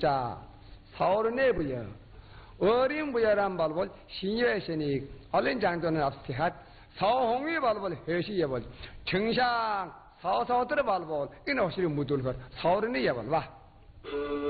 숫자 서른네 부여 어린 부여란 발볼 신여신이 얼른 장도는 앞스티핫 서홍위 발볼 해시여볼 정상 서서들어 발볼 이노시리 무둘 것 서른네 여볼 와